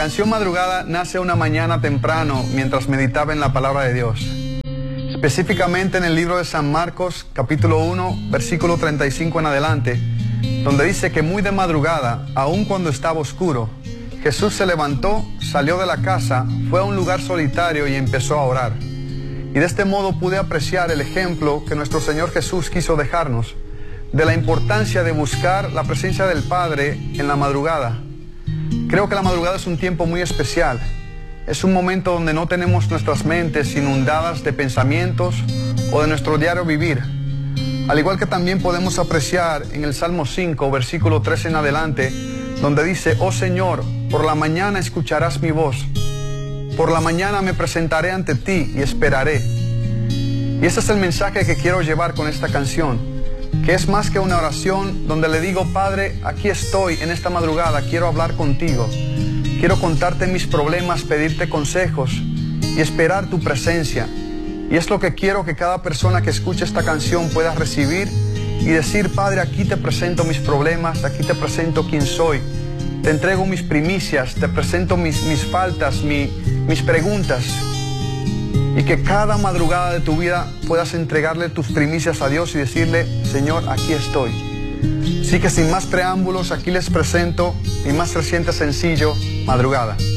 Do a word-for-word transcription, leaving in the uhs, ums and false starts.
canción Madrugada nace una mañana temprano mientras meditaba en la palabra de Dios. Específicamente en el libro de San Marcos, capítulo uno, versículo treinta y cinco en adelante, donde dice que muy de madrugada, aun cuando estaba oscuro, Jesús se levantó, salió de la casa, fue a un lugar solitario y empezó a orar. Y de este modo pude apreciar el ejemplo que nuestro Señor Jesús quiso dejarnos, de la importancia de buscar la presencia del Padre en la madrugada. Creo que la madrugada es un tiempo muy especial. Es un momento donde no tenemos nuestras mentes inundadas de pensamientos o de nuestro diario vivir. Al igual que también podemos apreciar en el Salmo cinco, versículo tres en adelante, donde dice: oh Señor, por la mañana escucharás mi voz. Por la mañana me presentaré ante ti y esperaré. Y ese es el mensaje que quiero llevar con esta canción, que es más que una oración donde le digo: Padre, aquí estoy en esta madrugada, quiero hablar contigo. Quiero contarte mis problemas, pedirte consejos y esperar tu presencia. Y es lo que quiero que cada persona que escuche esta canción pueda recibir y decir: Padre, aquí te presento mis problemas, aquí te presento quién soy. Te entrego mis primicias, te presento mis, mis faltas, mi, mis preguntas. Y que cada madrugada de tu vida puedas entregarle tus primicias a Dios y decirle: Señor, aquí estoy. Así que sin más preámbulos, aquí les presento mi más reciente sencillo, Madrugada.